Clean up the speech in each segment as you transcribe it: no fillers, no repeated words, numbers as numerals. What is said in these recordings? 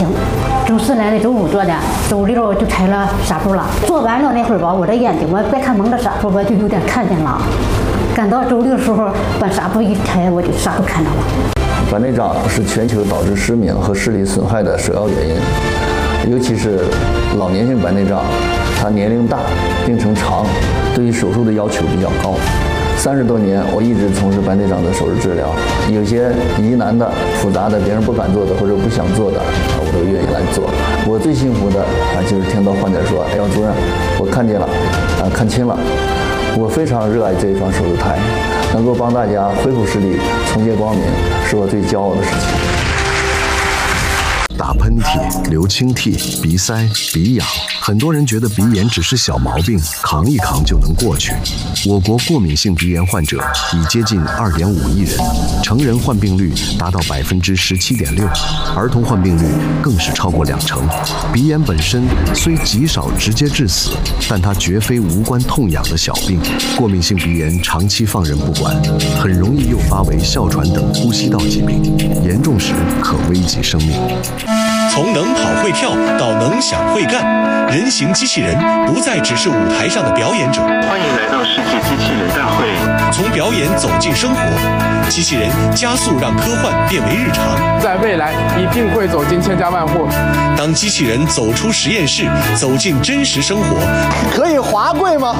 停。周四来的周五做的，周六就拆了纱布了。做完了那会儿吧，我的眼睛我别看蒙着纱布，我就有点看见了。赶到周六的时候，把纱布一拆，我就啥都看到了。 白内障是全球导致失明和视力损害的首要原因，尤其是老年性白内障，它年龄大、病程长，对于手术的要求比较高。30多年，我一直从事白内障的手术治疗，有些疑难的、复杂的，别人不敢做的或者不想做的，我都愿意来做。我最幸福的就是听到患者说：“哎呀，主任，我看见了，看清了。”我非常热爱这一双手术台，能够帮大家恢复视力、重见光明，是我最骄傲的事情。 打喷嚏、流清涕、鼻塞、鼻痒，很多人觉得鼻炎只是小毛病，扛一扛就能过去。我国过敏性鼻炎患者已接近2.5亿人，成人患病率达到17.6%，儿童患病率更是超过20%。鼻炎本身虽极少直接致死，但它绝非无关痛痒的小病。过敏性鼻炎长期放任不管，很容易诱发为哮喘等呼吸道疾病，严重时可危及生命。 从能跑会跳到能想会干，人形机器人不再只是舞台上的表演者。 欢迎来到世界机器人大会。 从表演走进生活，机器人加速让科幻变为日常。 在未来一定会走进千家万户。 当机器人走出实验室，走进真实生活， 可以滑跪吗？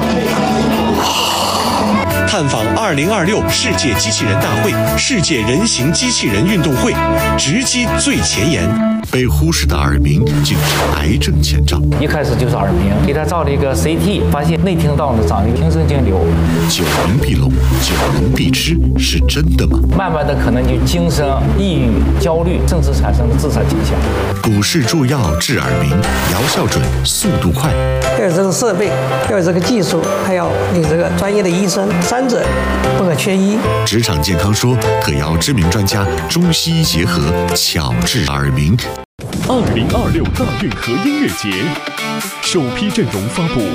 探访2026世界机器人大会、世界人形机器人运动会，直击最前沿。 被忽视的耳鸣竟是癌症前兆。 一开始就是耳鸣，给他照了一个 CT， 发现内听道呢长了一个听神经瘤。 9能必聋，9能必吃，是真的吗？ 慢慢的可能就精神、抑郁、焦虑，甚至产生了自杀倾向。 股市助药治耳鸣，疗效准，速度快。 要有这个设备，要有这个技术，还要有这个专业的医生，三者不可缺一。 职场健康说特邀知名专家，中西医结合，巧治耳鸣。 2026大运河音乐节首批阵容发布：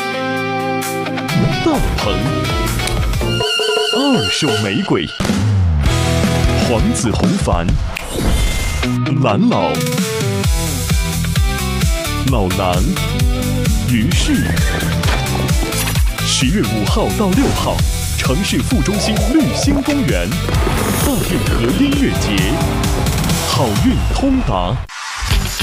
大鹏、2手玫瑰、黄子弘凡、蓝老、老狼、于适。10月5号到6号，城市副中心绿星公园大运河音乐节，好运通达。